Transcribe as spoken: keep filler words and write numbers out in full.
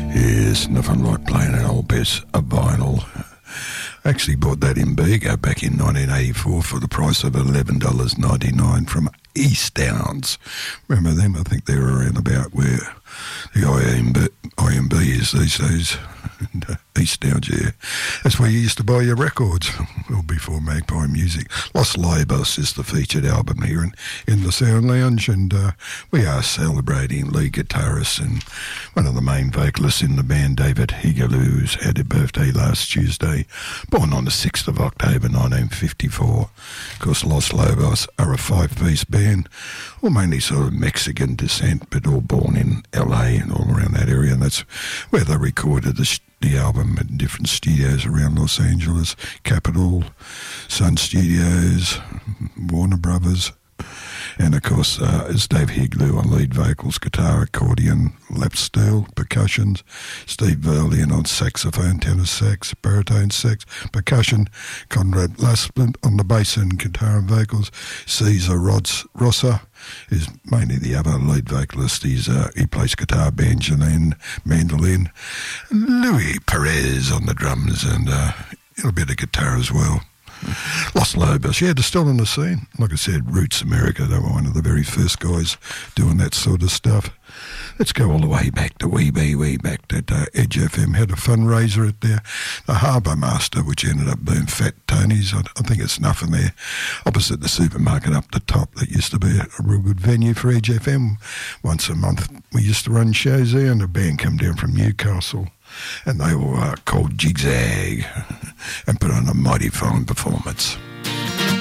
Yes, nothing like playing an old piece of vinyl. I actually bought that in Bego back in nineteen eighty-four for the price of eleven dollars ninety-nine from East Downs. Remember them? I think they were around about where the I M B, I M B is these days. East Downs, yeah. That's where you used to buy your records, well, before Magpie Music. Los Lobos is the featured album here in, in the Sound Lounge, and uh, we are celebrating lead guitarist and one of the main vocalists in the band, David Higaloo, who's had a birthday last Tuesday, born on the sixth of October nineteen fifty-four. Of course, Los Lobos are a five-piece band, all mainly sort of Mexican descent, but all born in L A and all around that area, and that's where they recorded the sh- the album in different studios around Los Angeles, Capitol, Sun Studios, Warner Brothers, and of course uh, it's Dave Higaloo on lead vocals, guitar, accordion, lap steel, percussions, Steve Verlian on saxophone, tenor sax, baritone sax, percussion, Conrad Lasplint on the bass and guitar and vocals, Cesar Rods Rossa is mainly the other lead vocalist. He's, uh, he plays guitar, banjo, mandolin. Louis Perez on the drums and uh, a little bit of guitar as well. Los Lobos, yeah, they're still on the scene. Like I said, Roots America, they were one of the very first guys doing that sort of stuff. Let's go all the way back to Wee Bee Wee, back to uh, Edge F M, had a fundraiser at there, the Harbour Master, which ended up being Fat Tony's. I, I think it's nothing there, opposite the supermarket up the top. That used to be a, a real good venue for Edge F M. Once a month we used to run shows there, and a band come down from Newcastle, and they were uh, called Jigzag, and put on a mighty fine performance.